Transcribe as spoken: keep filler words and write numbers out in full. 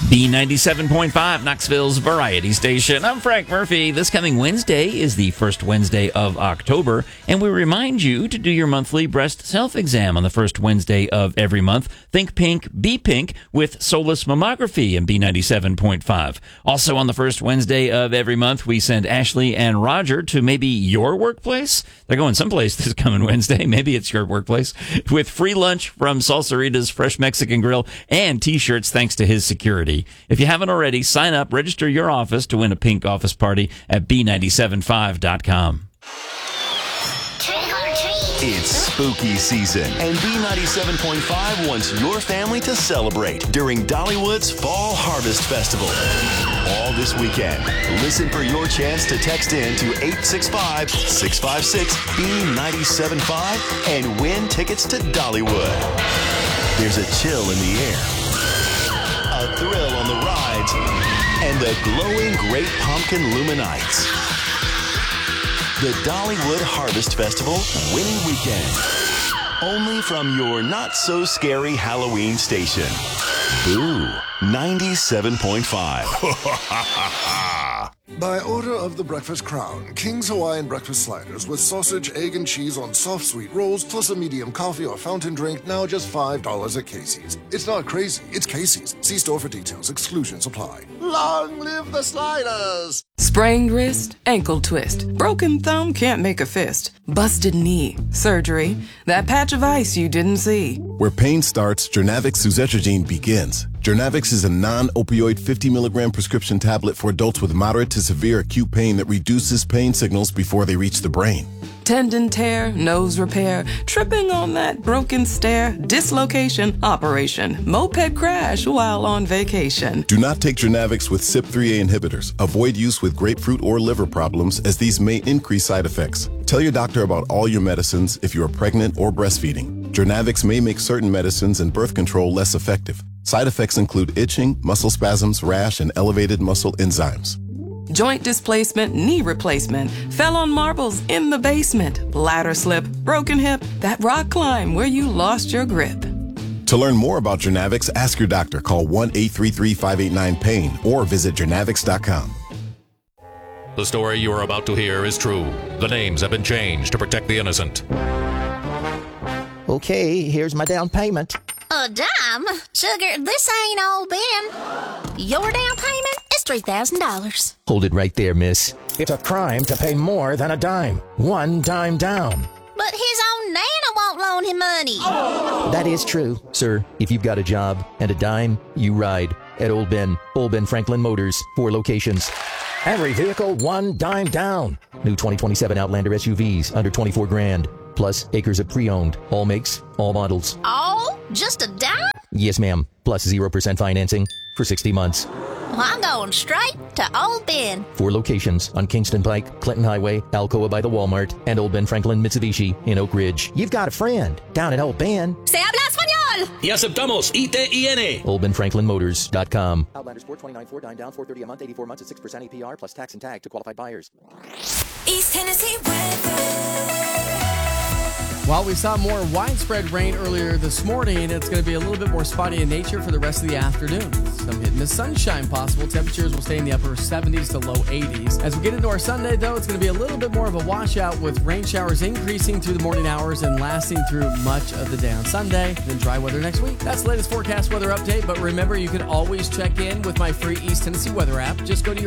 B ninety-seven point five, Knoxville's Variety Station. I'm Frank Murphy. This coming Wednesday is the first Wednesday of October, and we remind you to do your monthly breast self-exam on the first Wednesday of every month. Think pink, be pink with Solus Mammography and B ninety-seven point five. Also on the first Wednesday of every month, we send Ashley and Roger to maybe your workplace. They're going someplace this coming Wednesday. Maybe it's your workplace. With free lunch from Salsarita's Fresh Mexican Grill and T-shirts thanks to his security. If you haven't already, sign up, register your office to win a pink office party at B nine seven five dot com. It's spooky season, and B ninety-seven point five wants your family to celebrate during Dollywood's Fall Harvest Festival. All this weekend, listen for your chance to text in to eight six five, six five six, B nine seven five and win tickets to Dollywood. There's a chill in the air, a thrill on the rides, and the glowing Great Pumpkin Luminites. The Dollywood Harvest Festival winning weekend. Only from your not-so-scary Halloween station. Boo ninety-seven point five. By order of the Breakfast Crown, King's Hawaiian Breakfast Sliders with sausage, egg, and cheese on soft sweet rolls, plus a medium coffee or fountain drink, now just five dollars at Casey's. It's not crazy, it's Casey's. See store for details. Exclusions apply. Long live the sliders! Sprained wrist, ankle twist, broken thumb, can't make a fist, busted knee, surgery, that patch of ice you didn't see. Where pain starts, Jernavix suzetrigine begins. Jernavix is a non-opioid fifty milligram prescription tablet for adults with moderate to severe acute pain that reduces pain signals before they reach the brain. Tendon tear, nose repair, tripping on that broken stair, dislocation, operation, moped crash while on vacation. Do not take Jernavix with C Y P three A inhibitors. Avoid use with grapefruit or liver problems, as these may increase side effects. Tell your doctor about all your medicines if you are pregnant or breastfeeding. Jernavix may make certain medicines and birth control less effective. Side effects include itching, muscle spasms, rash, and elevated muscle enzymes. Joint displacement, knee replacement, fell on marbles in the basement, ladder slip, broken hip, that rock climb where you lost your grip. To learn more about Jernavix, ask your doctor. Call one eight three three, five eight nine, pain or visit jernavix dot com. The story you are about to hear is true. The names have been changed to protect the innocent. Okay, here's my down payment. A dime? Sugar, this ain't all Ben. Your down payment is three thousand dollars. Hold it right there, miss. It's a crime to pay more than a dime. One dime down. But his own Nana won't loan him money. Oh. That is true. Sir, if you've got a job and a dime, you ride at Old Ben. Old Ben Franklin Motors. Four locations. Every vehicle, one dime down. New twenty twenty-seven Outlander S U Vs under twenty-four grand. Plus acres of pre-owned. All makes, all models. All? Just a dime? Yes, ma'am. Plus zero percent financing for sixty months. Well, I'm going straight to Old Ben. Four locations on Kingston Pike, Clinton Highway, Alcoa by the Walmart, and Old Ben Franklin Mitsubishi in Oak Ridge. You've got a friend down at Old Ben. Se habla español! Y aceptamos I T I N. old ben franklin motors dot com. Outlanders four twenty-nine, four dime down, four thirty a month, eighty-four months at six percent A P R plus tax and tag to qualified buyers. East Tennessee weather. While we saw more widespread rain earlier this morning, it's going to be a little bit more spotty in nature for the rest of the afternoon. Some hit and miss sunshine possible. Temperatures will stay in the upper seventies to low eighties. As we get into our Sunday, though, it's going to be a little bit more of a washout with rain showers increasing through the morning hours and lasting through much of the day on Sunday. Then dry weather next week. That's the latest forecast weather update. But remember, you can always check in with my free East Tennessee weather app. Just go to your